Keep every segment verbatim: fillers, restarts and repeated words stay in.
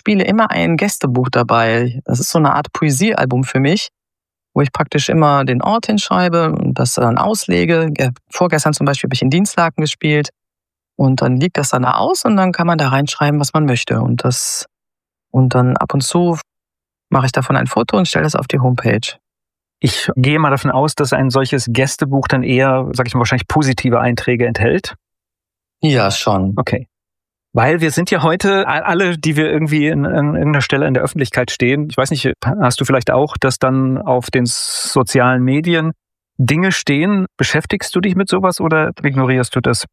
spiele immer ein Gästebuch dabei. Das ist so eine Art Poesiealbum für mich, wo ich praktisch immer den Ort hinschreibe und das dann auslege. Ja, vorgestern zum Beispiel habe ich in Dienstlaken gespielt und dann liegt das dann da aus und dann kann man da reinschreiben, was man möchte. Und das und dann ab und zu mache ich davon ein Foto und stelle das auf die Homepage. Ich gehe mal davon aus, dass ein solches Gästebuch dann eher, sag ich mal, wahrscheinlich positive Einträge enthält. Ja, schon. Okay. Weil wir sind ja heute alle, die wir irgendwie in, in irgendeiner Stelle in der Öffentlichkeit stehen. Ich weiß nicht, hast du vielleicht auch, dass dann auf den sozialen Medien Dinge stehen? Beschäftigst du dich mit sowas oder ignorierst du das?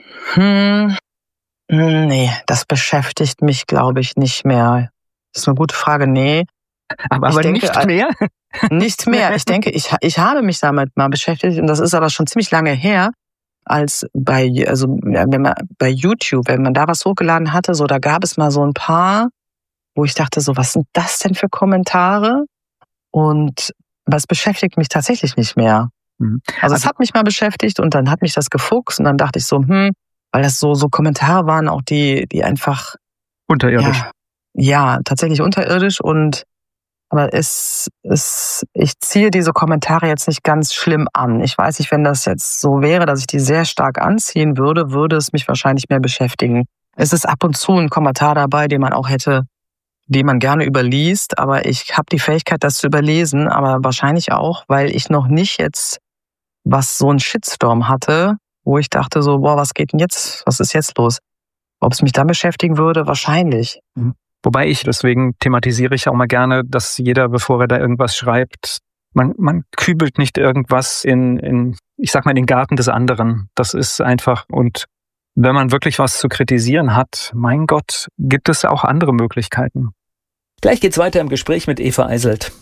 Hm, nee, das beschäftigt mich, glaube ich, nicht mehr. Das ist eine gute Frage. Nee. Aber, aber denke, nicht mehr? Nicht mehr. Ich denke, ich, ich habe mich damit mal beschäftigt und das ist aber schon ziemlich lange her, als bei, also wenn man bei YouTube, wenn man da was hochgeladen hatte, so da gab es mal so ein paar, wo ich dachte, so was sind das denn für Kommentare? Und das beschäftigt mich tatsächlich nicht mehr. Mhm. Also, also es hat mich mal beschäftigt und dann hat mich das gefuchst und dann dachte ich so, hm, weil das so so Kommentare waren, auch die die einfach unterirdisch. Ja, ja, tatsächlich unterirdisch und aber es, es, ich ziehe diese Kommentare jetzt nicht ganz schlimm an. Ich weiß nicht, wenn das jetzt so wäre, dass ich die sehr stark anziehen würde, würde es mich wahrscheinlich mehr beschäftigen. Es ist ab und zu ein Kommentar dabei, den man auch hätte, den man gerne überliest, aber ich habe die Fähigkeit, das zu überlesen, aber wahrscheinlich auch, weil ich noch nicht jetzt was so ein Shitstorm hatte, wo ich dachte so, boah, was geht denn jetzt, was ist jetzt los? Ob es mich dann beschäftigen würde? Wahrscheinlich. Mhm. Wobei ich, deswegen thematisiere ich auch mal gerne, dass jeder, bevor er da irgendwas schreibt, man, man kübelt nicht irgendwas in, in, ich sag mal, in den Garten des anderen. Das ist einfach, und wenn man wirklich was zu kritisieren hat, mein Gott, gibt es auch andere Möglichkeiten. Gleich geht's weiter im Gespräch mit Eva Eiselt.